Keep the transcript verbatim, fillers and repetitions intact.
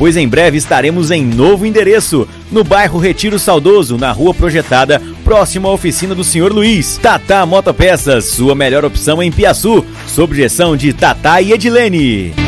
pois em breve estaremos em novo endereço, no bairro Retiro Saudoso, na rua projetada, próximo à oficina do senhor Luiz. Tatá Motopeças, sua melhor opção em Piaçu, sob gestão de Tatá e Edilene.